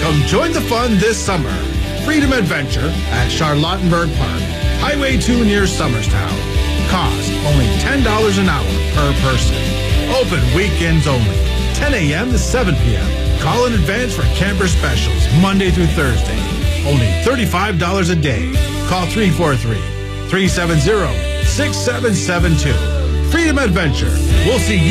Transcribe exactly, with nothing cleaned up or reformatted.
Come join the fun this summer. Freedom Adventure at Charlottenburg Park, Highway two near Somerstown. Cost only ten dollars an hour per person. Open weekends only, ten a.m. to seven p.m. Call in advance for camper specials, Monday through Thursday. Only thirty-five dollars a day. Call three four three, three seven zero, six seven seven two. Freedom Adventure. We'll see you.